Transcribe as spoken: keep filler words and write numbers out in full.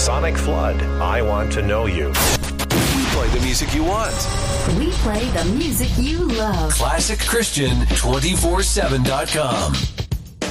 Sonic Flood, I Want to Know You. We play the music you want. We play the music you love. Classic Christian two four seven dot com.